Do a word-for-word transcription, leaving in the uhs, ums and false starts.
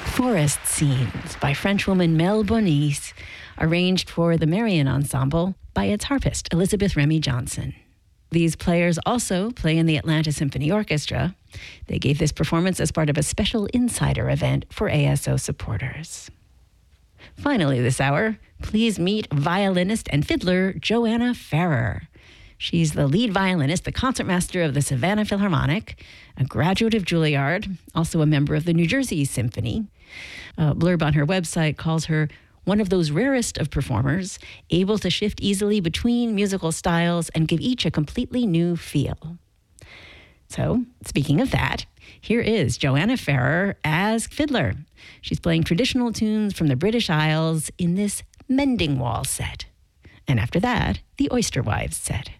Forest Scenes by Frenchwoman Mel Bonis, arranged for the Marion Ensemble by its harpist, Elizabeth Remy Johnson. These players also play in the Atlanta Symphony Orchestra. They gave this performance as part of a special insider event for A S O supporters. Finally this hour, please meet violinist and fiddler Joanna Ferrer. She's the lead violinist, the concertmaster of the Savannah Philharmonic, a graduate of Juilliard, also a member of the New Jersey Symphony. A blurb on her website calls her one of those rarest of performers, able to shift easily between musical styles and give each a completely new feel. So, speaking of that, here is Joanna Ferrer as fiddler. She's playing traditional tunes from the British Isles in this Mending Wall set. And after that, the Oyster Wives set.